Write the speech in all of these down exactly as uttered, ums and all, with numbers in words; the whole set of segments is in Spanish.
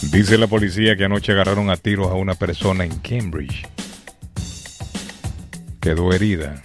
Dice la policía que anoche agarraron a tiros a una persona en Cambridge. Quedó herida.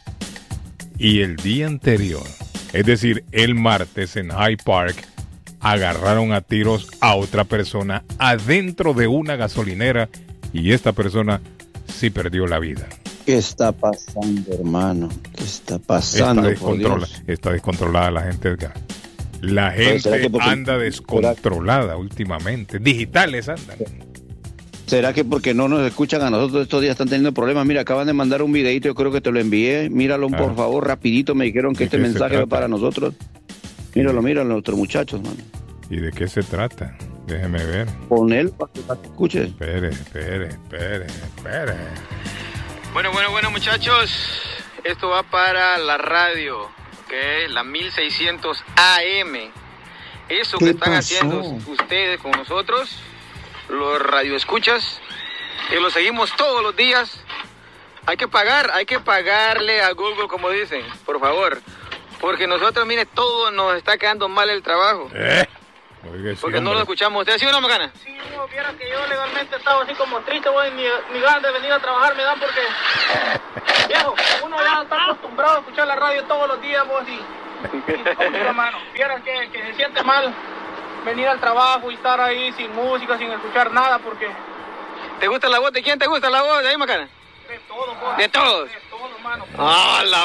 Y el día anterior, es decir, el martes en Hyde Park, agarraron a tiros a otra persona adentro de una gasolinera y esta persona sí perdió la vida. ¿Qué está pasando, hermano? ¿Qué está pasando? Está, descontrola, está descontrolada la gente, Edgar. La gente anda descontrolada últimamente. Digitales andan. ¿Será que porque no nos escuchan a nosotros estos días están teniendo problemas? Mira, acaban de mandar un videito, yo creo que te lo envié. Míralo, ah. por favor, rapidito. Me dijeron que este mensaje va para nosotros. Míralo, míralo, nuestros muchachos, mano. ¿Y de qué se trata? Déjeme ver. Con él para que te escuche. Espere, espere, espere, espere. Bueno, bueno, bueno, muchachos. Esto va para la radio, ¿ok? La mil seiscientos A M. Eso que están pasó? haciendo ustedes con nosotros, los radioescuchas, que lo seguimos todos los días. Hay que pagar, hay que pagarle a Google, como dicen, por favor. Porque nosotros, mire, todo nos está quedando mal el trabajo. Eh. Oiga, sí, porque hombre. no lo escuchamos. ¿Ustedes sí o no, Macana? Sí, no, viera que yo legalmente estaba así como triste, güey, ni, ni ganas de venir a trabajar me dan porque... Viejo, uno ya está acostumbrado a escuchar la radio todos los días, vos, y... y hermano, viera que, que se siente mal venir al trabajo y estar ahí sin música, sin escuchar nada, porque... ¿Te gusta la voz? ¿De quién te gusta la voz de ahí, Macana? De todos, vos. ¿De todos? De todos, hermano. ¡Ah, la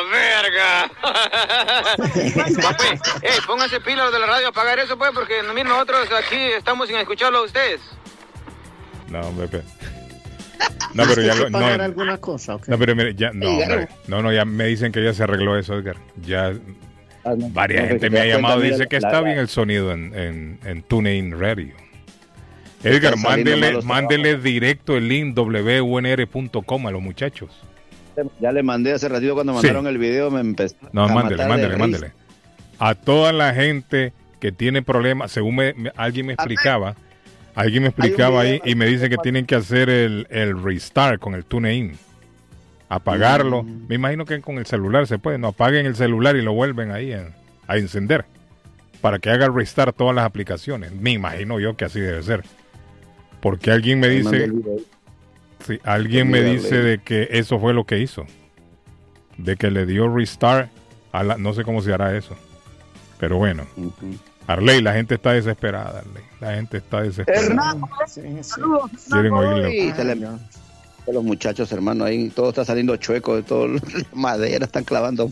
verga! Papi, hey, pónganse pilas de la radio a pagar eso, pues, porque miren, nosotros aquí estamos sin escucharlo a ustedes. No, hombre, pero... No, pero ya lo, pagar no, alguna cosa, okay. No, pero mire, ya, no, hombre, no, no, ya me dicen que ya se arregló eso, Edgar. Ya ah, no, varias no, gente me ha llamado y dice la, que está la, bien el sonido en, en, en TuneIn Radio. Edgar, mándele, mándele directo el link doble u n r punto com a los muchachos. Ya le mandé hace ratito cuando mandaron sí. el video, me empezó no, a mándele, matar mándele, mándele. A toda la gente que tiene problemas, según me, me, alguien me explicaba, alguien me explicaba ahí y me dice que tienen que hacer el, el restart con el TuneIn. Apagarlo. Mm. Me imagino que con el celular se puede. No, apaguen el celular y lo vuelven ahí a, a encender. Para que haga el restart todas las aplicaciones. Me imagino yo que así debe ser. Porque alguien me dice... Sí, alguien me dice de que eso fue lo que hizo. De que le dio restart a la... No sé cómo se hará eso. Pero bueno. Uh-huh. Arley, la gente está desesperada, Arley. La gente está desesperada. Hernán, sí, sí. Saludos, quieren oírlo. Sí, se le... Los muchachos, hermano, ahí todo está saliendo chueco, de todo la madera están clavando.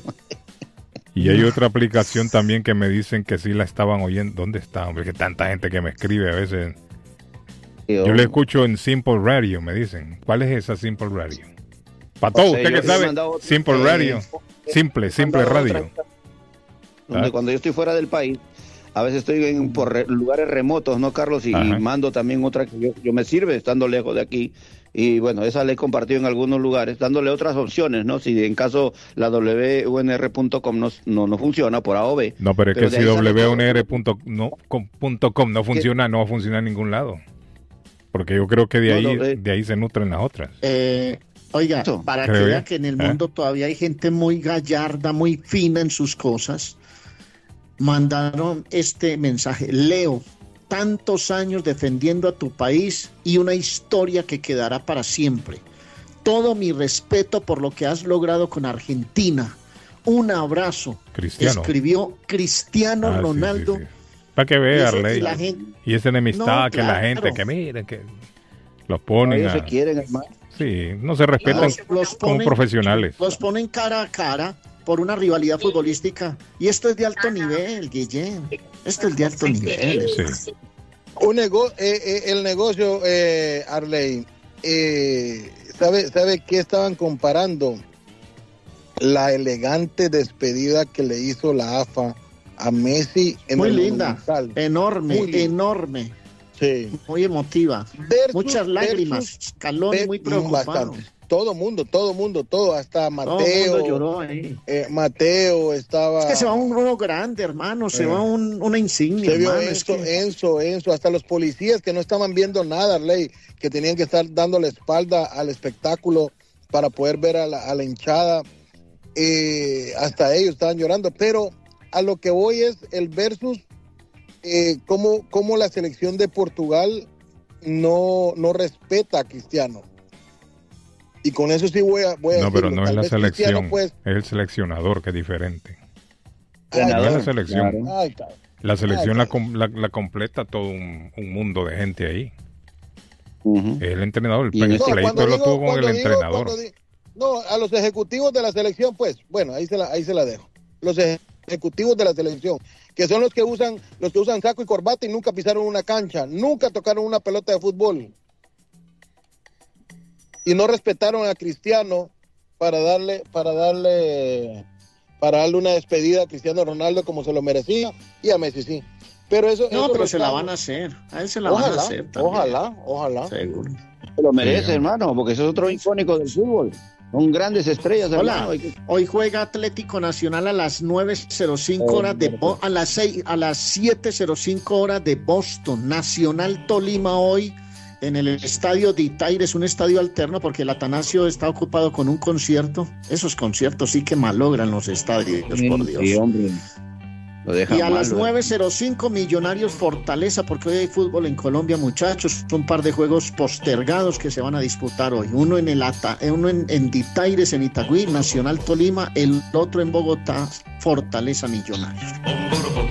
Y hay otra aplicación también que me dicen que sí la estaban oyendo. ¿Dónde está, hombre? Que tanta gente que me escribe a veces. Yo, Yo le escucho en Simple Radio, me dicen. ¿Cuál es esa Simple Radio? Para todo, o sea, usted que sabe, Simple eh, Radio. Simple, Simple Radio. Otra, donde ¿Ah? Cuando yo estoy fuera del país, a veces estoy en por re, lugares remotos, ¿no, Carlos? Y, y mando también otra que yo, yo me sirve estando lejos de aquí. Y bueno, esa la he compartido en algunos lugares, dándole otras opciones, ¿no? Si en caso la doble u n r punto com no, no, no funciona por A o B. No, pero es pero que si doble u n r punto com no funciona, no va a funcionar en ningún lado. Porque yo creo que de ahí, no, no, eh, de ahí se nutren las otras. Eh, oiga, Eso, para que vea que en el mundo ¿Eh? todavía hay gente muy gallarda, muy fina en sus cosas, mandaron este mensaje. Leo, tantos años defendiendo a tu país y una historia que quedará para siempre. Todo mi respeto por lo que has logrado con Argentina. Un abrazo. Cristiano. Escribió Cristiano ah, Ronaldo. Sí, sí, sí. Para que vea, Arley. Y, y esa enemistad no, que claro. la gente, que miren, que los ponen no, a... se quieren, hermano. Sí, no se respetan los, los como ponen, profesionales. Los ponen cara a cara por una rivalidad futbolística. Y esto es de alto nivel, Guillén. Esto es de alto nivel. Sí. Un nego eh, eh, el negocio, eh, Arley, eh, ¿sabe, ¿sabe qué estaban comparando? La elegante despedida que le hizo la A F A a Messi en muy el linda, Monumental. enorme, muy enorme, sí, muy emotiva, versus, muchas lágrimas, Scaloni ver, muy preocupado. Bastante. Todo mundo, todo mundo, todo, hasta Mateo. Todo el mundo lloró ahí. Eh, Mateo estaba. Es que se va un uno grande, hermano, se eh. va un, una insignia. Se vio hermano, Enzo, es que... Enzo, Enzo, hasta los policías que no estaban viendo nada, Arley, que tenían que estar dando la espalda al espectáculo para poder ver a la, a la hinchada. Eh, hasta ellos estaban llorando, pero a lo que voy es el versus, eh, cómo, cómo la selección de Portugal no, no respeta a Cristiano. Y con eso sí voy a... Voy a no, pero no es la selección, pues, es el seleccionador, que es diferente. Ay, no claro, es la selección. Claro. Ay, claro. La selección Ay, la, la, la completa todo un, un mundo de gente ahí. Uh-huh. Es el entrenador, el, Y el no, pleito lo digo, tuvo con el digo, entrenador. Digo, no, a los ejecutivos de la selección, pues, bueno, ahí se la, ahí se la dejo. Los ejecutivos de la selección, que son los que usan, los que usan saco y corbata y nunca pisaron una cancha, nunca tocaron una pelota de fútbol. Y no respetaron a Cristiano para darle, para darle, para darle una despedida a Cristiano Ronaldo como se lo merecía, y a Messi sí. Pero eso, no, eso pero no se está... la van a hacer. A él se la ojalá, van a hacer también. Ojalá, ojalá. Seguro. Se lo merece, Sí, hermano, porque eso es otro icónico del fútbol. Son grandes estrellas, Hola, hermano. Que... hoy juega Atlético Nacional a las nueve cero cinco horas de Bo- a las seis, a las siete cero cinco horas de Boston. Nacional Tolima hoy en el estadio de Itaires, un estadio alterno porque el Atanasio está ocupado con un concierto. Esos conciertos sí que malogran los estadios, por Dios. Sí, hombre. Lo deja Y a mal, las ¿verdad? nueve cero cinco Millonarios Fortaleza, porque hoy hay fútbol en Colombia, muchachos. Un par de juegos postergados que se van a disputar hoy. Uno en el Ata, uno en, en Ditaires, en Itagüí, Nacional Tolima, el otro en Bogotá, Fortaleza Millonarios.